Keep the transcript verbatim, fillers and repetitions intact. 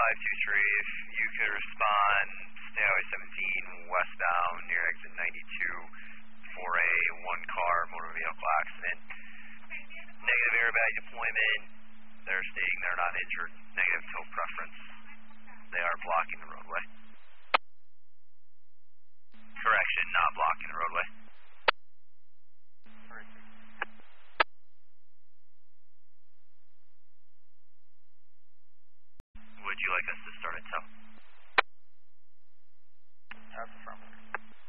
five two three, if you could respond, State Highway seventeen westbound near exit ninety-two for a one-car motor vehicle accident. Negative airbag deployment. They're stating they're not injured. Negative tow preference. They are blocking the roadway. Correction, not blocking the roadway. Would you like us to